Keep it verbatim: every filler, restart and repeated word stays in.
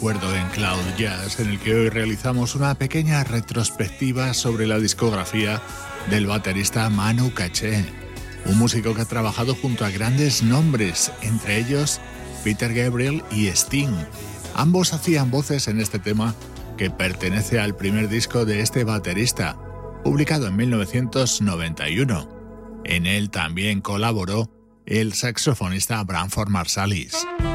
recuerdo en Cloud Jazz, en el que hoy realizamos una pequeña retrospectiva sobre la discografía del baterista Manu Katché, un músico que ha trabajado junto a grandes nombres, entre ellos Peter Gabriel y Sting. Ambos hacían voces en este tema que pertenece al primer disco de este baterista, publicado en mil novecientos noventa y uno. En él también colaboró el saxofonista Branford Marsalis.